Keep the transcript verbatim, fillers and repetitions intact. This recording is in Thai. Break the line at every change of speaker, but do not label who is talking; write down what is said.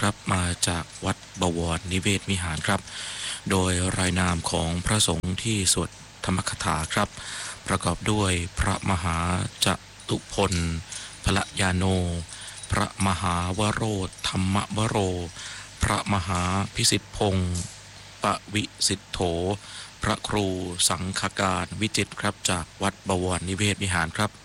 ครับมาจากวัดบวรนิเวศวิหารครับโดยรายนามของพระสงฆ์ที่สวดธรรมคถาครับประกอบด้วยพระมหาจตุพลพละยาโนพระมหาวโรธรรมวโรพระมหาพิสิทธิพงศ์ปวิสิทโธพระครูสังฆการวิจิตรครับจากวัดบวรนิเวศวิหารครับ